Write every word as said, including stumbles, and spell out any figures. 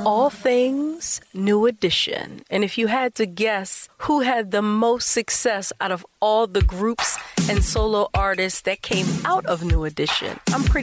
all things New Edition. And if you had to guess who had the most success out of all the groups and solo artists that came out of New Edition, I'm pretty